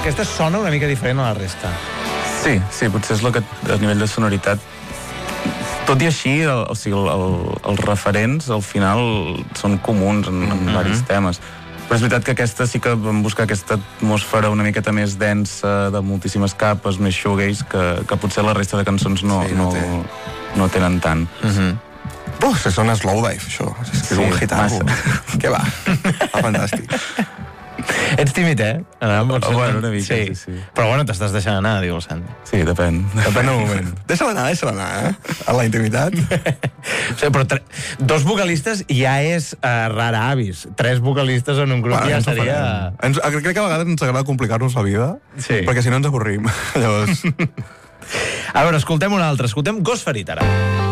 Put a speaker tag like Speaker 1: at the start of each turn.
Speaker 1: aquesta sona una mica diferent a la resta.
Speaker 2: Sí, potser és el que a nivell de sonoritat. Tot i així, els referents al final són comuns en diversos temes. Però és veritat que aquesta sí que vam buscar aquesta atmosfera una miqueta més densa, de moltíssimes capes, més shoegaze, que potser la resta de cançons no tenen tant.
Speaker 3: Això sona Slowdive, això. És que és un hitazo. Què va? Fantàstic.
Speaker 1: Ets tímid,
Speaker 2: Bueno, una mica, sí.
Speaker 1: Però bueno, t'estàs deixant anar, diu el Santi.
Speaker 2: Sí, depèn.
Speaker 3: Depèn del moment. Deixa-la anar, a la intimitat.
Speaker 1: Però 2 vocalistes ja és rara avis. 3 vocalistes en un grup ja seria...
Speaker 3: Crec que a vegades ens agrada complicar-nos la vida, perquè si no ens avorrim. Llavors...
Speaker 1: A veure, escoltem una altra. Escoltem Gos Ferit, ara.